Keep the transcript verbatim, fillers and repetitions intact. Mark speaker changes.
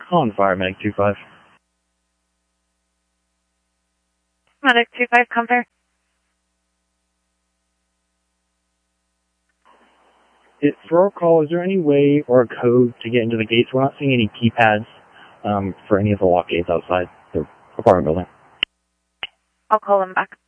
Speaker 1: On fire, Medic two five.
Speaker 2: Medic two five, come there.
Speaker 1: It, for our call, is there any way or a code to get into the gates? We're not seeing any keypads um, for any of the lock gates outside the apartment building.
Speaker 2: I'll call him back.